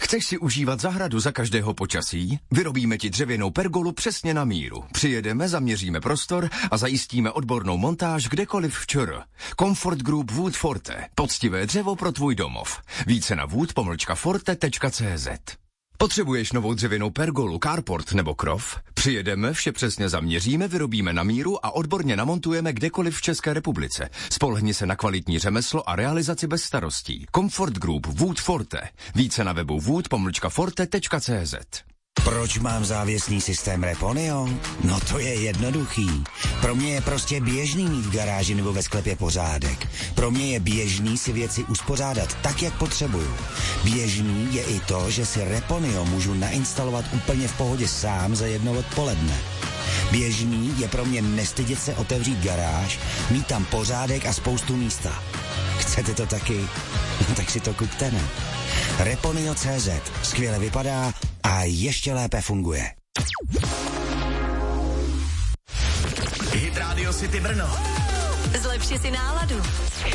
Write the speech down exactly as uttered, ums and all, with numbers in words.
Chceš si užívat zahradu za každého počasí? Vyrobíme ti dřevěnou pergolu přesně na míru. Přijedeme, zaměříme prostor a zajistíme odbornou montáž kdekoliv v ČR. Comfort Group Wood Forte. Poctivé dřevo pro tvůj domov. Více na wood pomlčka forte tečka cé zet. Potřebuješ novou dřevěnou pergolu, carport nebo krov? Přijedeme, vše přesně zaměříme, vyrobíme na míru a odborně namontujeme kdekoliv v České republice. Spolehni se na kvalitní řemeslo a realizaci bez starostí. Comfort Group Wood Forte. Více na webu wood pomlčka forte tečka cé zet. Proč mám závěsný systém Reponio? No to je jednoduchý. Pro mě je prostě běžný mít v garáži nebo ve sklepě pořádek. Pro mě je běžný si věci uspořádat tak, jak potřebuju. Běžný je i to, že si Reponio můžu nainstalovat úplně v pohodě sám za jedno odpoledne. Běžný je pro mě nestydět se otevřít garáž, mít tam pořádek a spoustu místa. Chcete to taky? No tak si to kupte, ne? Reponio tečka cé zet. Skvěle vypadá a ještě lépe funguje. Hit Radio City Brno. Zlepši si náladu.